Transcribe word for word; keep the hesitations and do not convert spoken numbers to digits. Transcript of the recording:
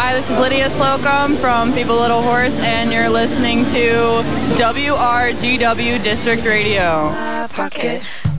Hi, this is Lydia Slocum from Feeble Little Horse, and you're listening to W R G W District Radio. Pocket.